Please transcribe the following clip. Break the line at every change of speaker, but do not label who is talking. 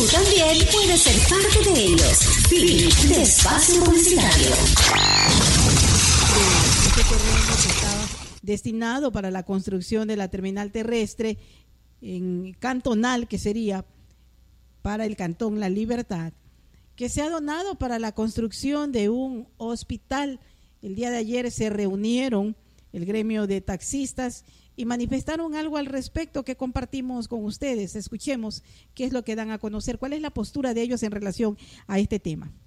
también puedes ser parte de ellos. Fin de espacio publicitario.
Este terreno que estaba destinado para la construcción de la terminal terrestre en cantonal, que sería para el Cantón La Libertad, que se ha donado para la construcción de un hospital. El día de ayer se reunieron el gremio de taxistas y manifestaron algo al respecto que compartimos con ustedes. Escuchemos qué es lo que dan a conocer, cuál es la postura de ellos en relación a este tema.